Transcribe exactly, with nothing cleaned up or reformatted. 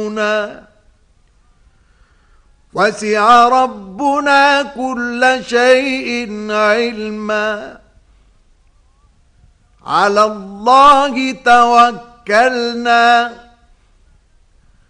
يعلمنا وسع ربنا كل شيء علما على الله توكلنا